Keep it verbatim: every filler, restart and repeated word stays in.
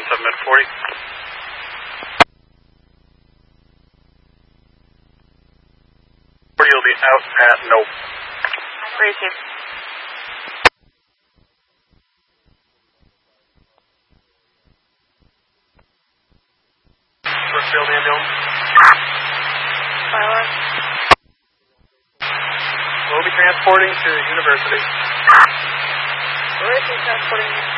seven minute forty. forty will be out at nope. Receive. Brookfield ambulance. Silence. We'll be transporting to University. Where is he transporting?